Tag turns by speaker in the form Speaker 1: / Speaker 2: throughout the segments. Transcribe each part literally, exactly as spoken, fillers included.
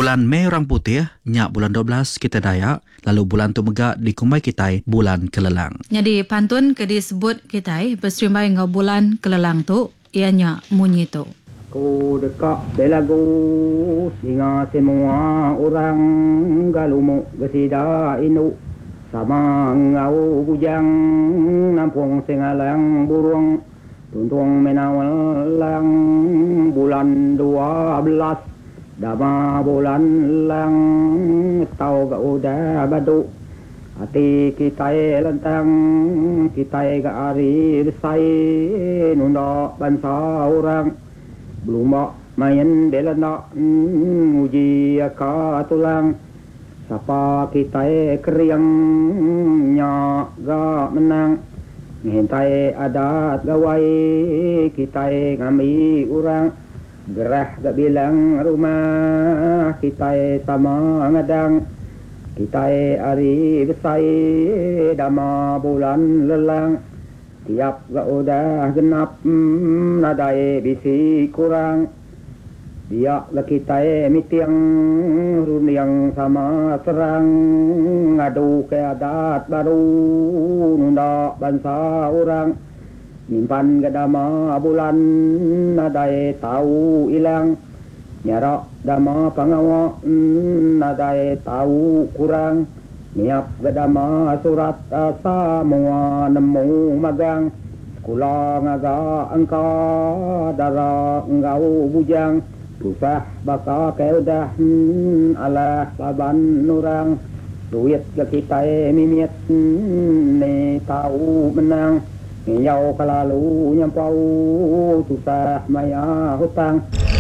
Speaker 1: Bulan Mei orang putih, nyak bulan dua belas kita Dayak, lalu bulan tu megak di Kumbai Kitai bulan Kelelang.
Speaker 2: Jadi pantun ke disebut Kitai berserimbai ngau bulan Kelelang tu, ianya munyi tu.
Speaker 3: Ku dekat belagu singa semua orang galumuk gesida inu sama ngau bujang nampung sengalang burung tuntung menawalang bulan dua belas dama bulan lang tau ga udah badu hati kita lentang kita ga ari besai nunda bangsa orang belum main delana uji ka tulang sapa kita keriang nya ga menang ngentai adat gawai kita ngami orang gerah gak bilang rumah kita sama ngadang kita hari besai dama bulan lelang tiap gak udah genap hmm, nadai bisi kurang dia lah kita mitiang runiang sama serang ngadu ke adat baru nunda bangsa orang nyimpan gedama bulan nadai tahu ilang nyarak dama pangawa nadai tahu kurang niap gedama surat asa mua nemu magang kula ngaga angka dara ngau bujang susah baka keudah hmm, alah laban nurang duit ke kita mimiet hmm, ne tahu menang Nyau kelalu nyampau susah maya hutang.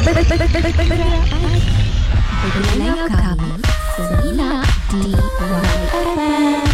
Speaker 4: Berlayar kami Semina di Y F M.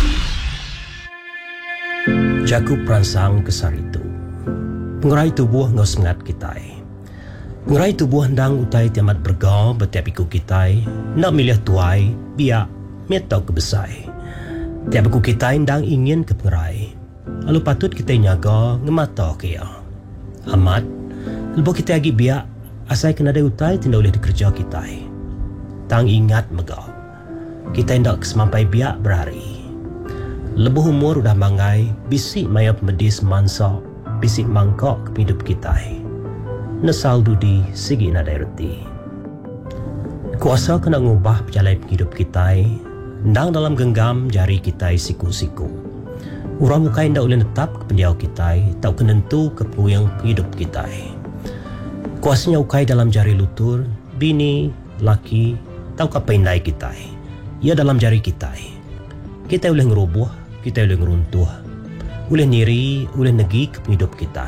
Speaker 5: Jaku peransang kesar itu pengurai tubuh ngau sengat kitai. Pengurai tubuh hendang utai tiamat bergau betiap iku kitai nak milih tuai biak metau kebesai. Tiap iku kitai hendang ingin ke pengurai. Lalu patut kita nyaga ngemata kaya. Amat, lepas kita lagi biak, asai kena ada utai tidak boleh dikerja kita. Tang ingat mega. Kita hendak kesemampai biak berhari. Lebuh umur udah mangai, bisik maya medis mansa, bisik mangkok ke hidup kita. Nesal dudi sigi nadai reti. Kuasa kena ngubah perjalanan hidup kita, ndang dalam genggam jari kita siku-siku. Orang mukai tidak boleh tetap ke penjauh kita, tak kenentu ke puyang hidup kita. Kuasanya ukai dalam jari lutur, bini, laki, tahu ke pendai kita. Ia dalam jari kita. Kita boleh ngerubuh, kita boleh ngeruntuh. Boleh nyiri, boleh negi ke hidup kita.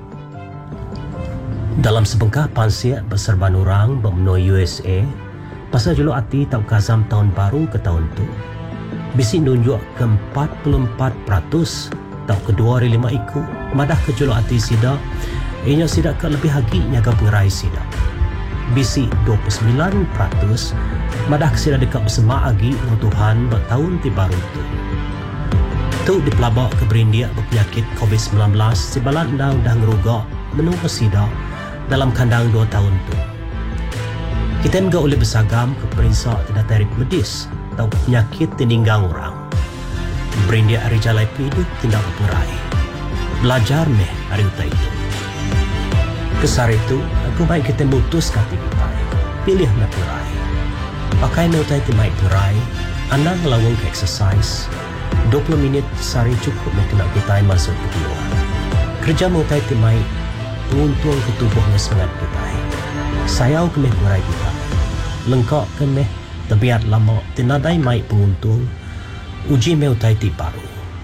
Speaker 5: Dalam sebengkah pansiak berserban orang bermenui U S A, pasal julu hati tak kazam tahun baru ke tahun tu. Bisi nunjuk ke empat puluh empat peratus tau kedua dari lima iku madah ke juluk hati sida ianya sida ke lebih hagi nyaga pengerai sida. Bisi dua puluh sembilan peratus madah ke sida dekat bersemak agi Tuhan bertahun ti baru tu. Tu dipelabak ke berindia berpenyakit covid sembilan belas si balat dah dah ngerugak menunggu sida dalam kandang dua tahun tu. Kita enggak boleh bersagam ke perinsak tidak tarif medis atau penyakit tininggang orang. Berindia hari jalai hidup tidak berperai. Belajar meh hari utai itu. Kesar itu, aku baik kita mutus kati kita. Pilih meh perai. Pakai meh utai ti baik perai. Anda ngelawang ke exercise. dua puluh minit sehari cukup meh kena kita masuk ke keluar. Kerja meh utai ti baik. Menguntung ke tubuhnya semangat kita. Sayau ke meh perai kita. Lengkak ke meh tabiat lama tinadai mai penguntung uji meu tai ti baru.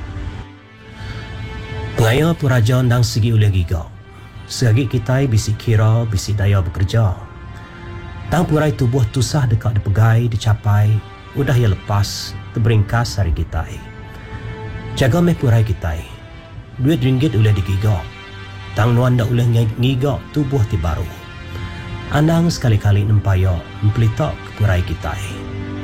Speaker 5: Pengaya puraja ndang segi oleh giga. Segi kita bisi kira bisi daya bekerja. Tang purai tubuh tusah dekat dipegai dicapai udah ya lepas terberingkas hari kita. Jaga meh purai kita. Duit ringgit oleh digiga. Tang nuan dak oleh ngiga tubuh ti baru. Andang sekali-kali nempaya mempelitak ke purai kita.